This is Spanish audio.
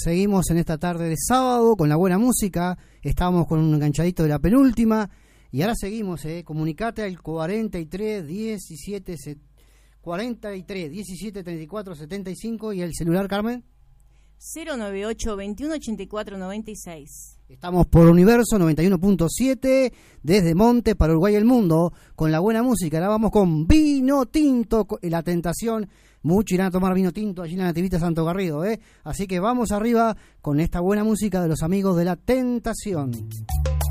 Seguimos en esta tarde de sábado con la buena música. Estábamos con un enganchadito de la penúltima. Y ahora seguimos, comunicate al 43 17 34 75 y el celular, Carmen. 098 21 84 96. Estamos por Universo 91.7 desde Monte para Uruguay y el mundo con la buena música. Ahora vamos con Vino Tinto, La Tentación. Mucho irán a tomar vino tinto allí en la Nativita Santo Garrido, Así que vamos arriba con esta buena música de los amigos de La Tentación.